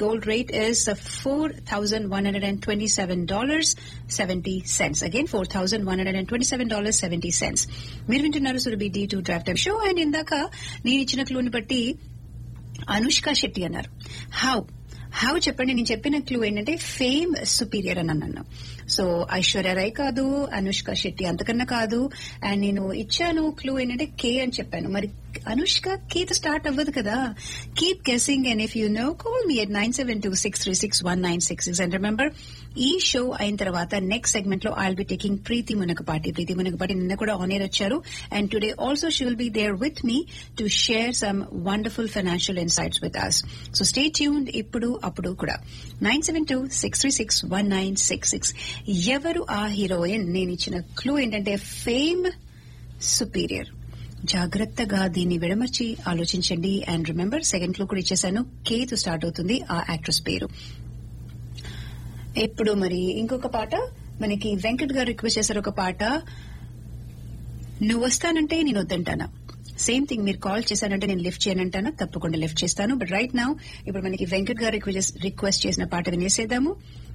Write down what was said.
gold rate is $4,127.70. Again, $4,127.70. మీరు వింటున్నారు Surabhi D2 Drive Time Show. And ఇందాక నేను ఇచ్చిన క్లూని బట్టి అనుష్క శెట్టి అన్నారు. హౌ చెప్పండి. నేను చెప్పిన క్లూ ఏంటంటే ఫేమ్ సుపీరియర్ అని అన్నాను. సో ఐశ్వర్య రాయ్ కాదు, అనుష్క శెట్టి అంతకన్నా కాదు. అండ్ నేను ఇచ్చాను క్లూ ఏంటంటే కే అని చెప్పాను. మరి అనుష్క కేతో స్టార్ట్ అవ్వదు కదా. Keep guessing and if you know call me at 972-636-1966. And remember, ఈ షో అయిన తర్వాత నెక్స్ట్ సెగ్మెంట్ లో ఐల్ బి టేకింగ్ ప్రీతి మునగపాటి నిన్న కూడా ఆన్ ఎయిర్ వచ్చారు. And today also she will be there with me to share some wonderful financial insights with us. So stay tuned. ఇప్పుడు అప్పుడు కూడా 972-636-1966. ఎవరు ఆ హీరోయిన్? నేను ఇచ్చిన క్లూ ఏంటంటే ఫేమ్ సుపీరియర్. జాగ్రత్తగా దీన్ని విడమర్చి ఆలోచించండి. అండ్ రిమెంబర్, సెకండ్ క్లూ కూడా ఇచ్చేసాను. కేతో స్టార్ట్ అవుతుంది ఆ యాక్ట్రెస్ పేరు. ఇప్పుడు మరి ఇంకొక పాట మనకి వెంకట్ గారు రిక్వెస్ట్ చేశారు. ఒక పాట, నువ్వు వస్తానంటే నేను వద్దంటానా. సేమ్ థింగ్, మీరు కాల్ చేశానంటే నేను లిఫ్ట్ చేయనంటానా? తప్పకుండా లిఫ్ట్ చేస్తాను. బట్ రైట్ నౌ ఇప్పుడు మనకి వెంకట్ గారు రిక్వెస్ట్ చేసిన పాట వినేసేద్దాము.